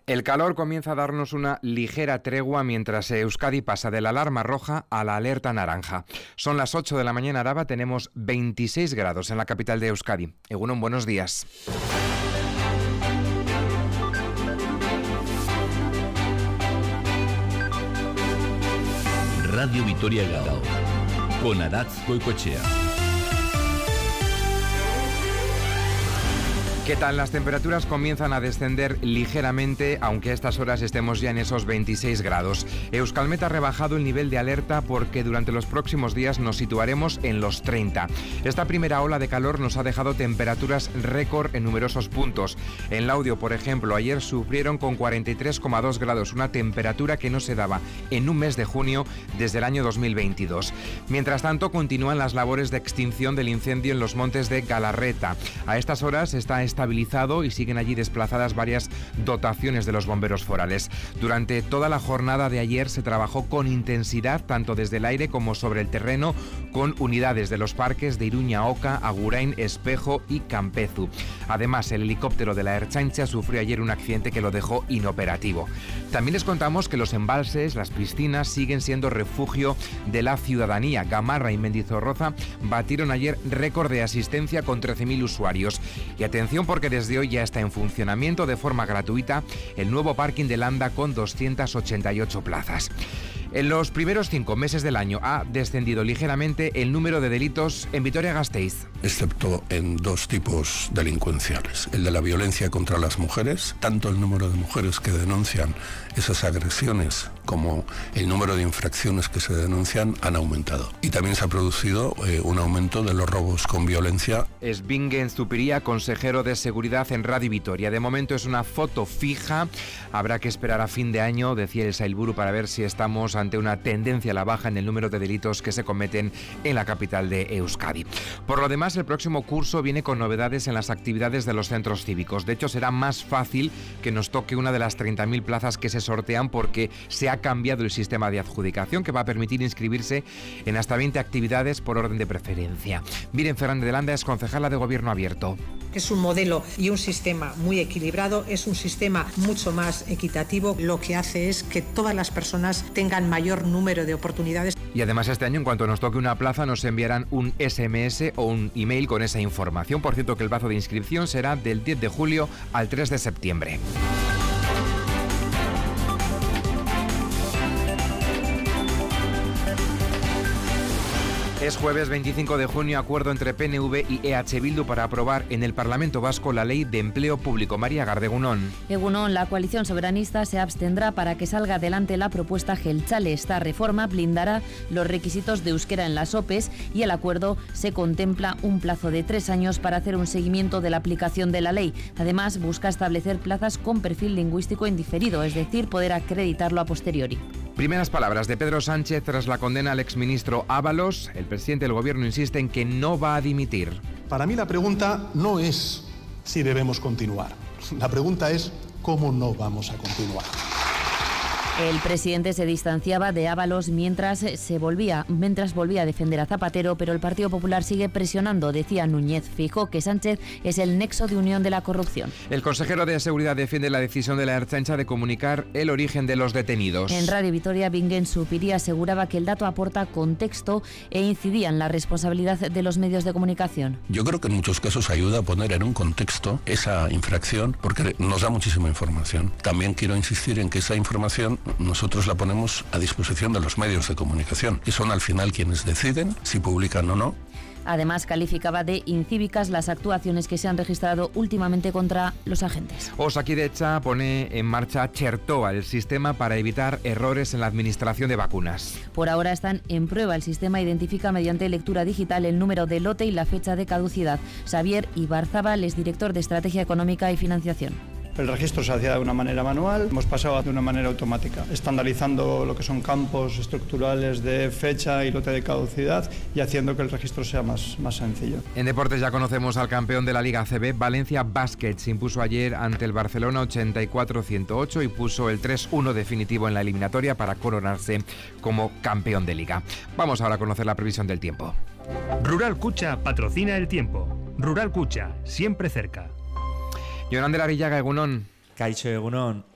El calor comienza a darnos una ligera tregua mientras Euskadi pasa de la alarma roja a la alerta naranja. Son las 8 de la mañana, Araba, tenemos 26 grados en la capital de Euskadi. Egunon, buenos días. Radio Vitoria Gao, con Aratz Goicoechea. ¿Qué tal? Las temperaturas comienzan a descender ligeramente, aunque a estas horas estemos ya en esos 26 grados. Euskalmet ha rebajado el nivel de alerta porque durante los próximos días nos situaremos en los 30. Esta primera ola de calor nos ha dejado temperaturas récord en numerosos puntos. En Laudio, por ejemplo, ayer sufrieron con 43,2 grados, una temperatura que no se daba en un mes de junio desde el año 2022. Mientras tanto, continúan las labores de extinción del incendio en los montes de Galarreta. A estas horas está estabilizado y siguen allí desplazadas varias dotaciones de los bomberos forales. Durante toda la jornada de ayer se trabajó con intensidad tanto desde el aire como sobre el terreno con unidades de los parques de Iruña, Oca, Agurain, Espejo y Campezu. Además, el helicóptero de la Ertzaintza sufrió ayer un accidente que lo dejó inoperativo. También les contamos que los embalses, las piscinas siguen siendo refugio de la ciudadanía. Gamarra y Mendizorroza batieron ayer récord de asistencia con 13.000 usuarios. Y atención, porque desde hoy ya está en funcionamiento de forma gratuita el nuevo parking de Landa con 288 plazas. En los primeros 5 meses del año ha descendido ligeramente el número de delitos en Vitoria-Gasteiz. Excepto en 2 tipos delincuenciales. El de la violencia contra las mujeres, tanto el número de mujeres que denuncian esas agresiones como el número de infracciones que se denuncian han aumentado. Y también se ha producido un aumento de los robos con violencia. Es Bingen Zupiría, consejero de Seguridad en Radio Vitoria. De momento es una foto fija. Habrá que esperar a fin de año, decía el Sailburu, para ver si estamos ante una tendencia a la baja en el número de delitos que se cometen en la capital de Euskadi. Por lo demás, el próximo curso viene con novedades en las actividades de los centros cívicos. De hecho, será más fácil que nos toque una de las 30.000 plazas que se sortean porque se ha cambiado el sistema de adjudicación que va a permitir inscribirse en hasta 20 actividades por orden de preferencia. Miren Fernández de Landa es concejala de Gobierno Abierto. Es un modelo y un sistema muy equilibrado, es un sistema mucho más equitativo. Lo que hace es que todas las personas tengan mayor número de oportunidades. Y además este año, en cuanto nos toque una plaza, nos enviarán un SMS o un email con esa información. Por cierto, que el plazo de inscripción será del 10 de julio al 3 de septiembre. Es jueves 25 de junio, acuerdo entre PNV y EH Bildu para aprobar en el Parlamento Vasco la Ley de Empleo Público. María Gardegunón. Egunon, la coalición soberanista se abstendrá para que salga adelante la propuesta Jeltzale. Esta reforma blindará los requisitos de euskera en las OPEs y el acuerdo se contempla un plazo de 3 años para hacer un seguimiento de la aplicación de la ley. Además, busca establecer plazas con perfil lingüístico indiferido, es decir, poder acreditarlo a posteriori. Primeras palabras de Pedro Sánchez tras la condena al exministro Ábalos. El presidente del gobierno insiste en que no va a dimitir. Para mí la pregunta no es si debemos continuar. La pregunta es cómo no vamos a continuar. El presidente se distanciaba de Ábalos mientras volvía a defender a Zapatero, pero el Partido Popular sigue presionando. Decía Núñez Feijóo que Sánchez es el nexo de unión de la corrupción. El consejero de Seguridad defiende la decisión de la Ertzaintza de comunicar el origen de los detenidos. En Radio Vitoria, Bingen Zupiría aseguraba que el dato aporta contexto e incidía en la responsabilidad de los medios de comunicación. Yo creo que en muchos casos ayuda a poner en un contexto esa infracción porque nos da muchísima información. También quiero insistir en que esa información nosotros la ponemos a disposición de los medios de comunicación, que son al final quienes deciden si publican o no. Además, calificaba de incívicas las actuaciones que se han registrado últimamente contra los agentes. Osakidetza pone en marcha Chertoa, el sistema para evitar errores en la administración de vacunas. Por ahora están en prueba. El sistema identifica mediante lectura digital el número de lote y la fecha de caducidad. Xavier Ibarzábal es director de Estrategia Económica y Financiación. El registro se hacía de una manera manual, hemos pasado de una manera automática, estandarizando lo que son campos estructurales de fecha y lote de caducidad y haciendo que el registro sea más sencillo. En deportes ya conocemos al campeón de la Liga ACB, Valencia Basket. Se impuso ayer ante el Barcelona 84-108 y puso el 3-1 definitivo en la eliminatoria para coronarse como campeón de Liga. Vamos ahora a conocer la previsión del tiempo. Rural Cucha patrocina el tiempo. Rural Cucha, siempre cerca. Yonander Arrillaga, egunon. Kaixo, egunon.